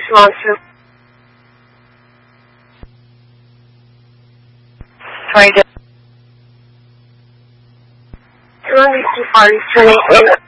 long to 20. Too long is too far. He's turning.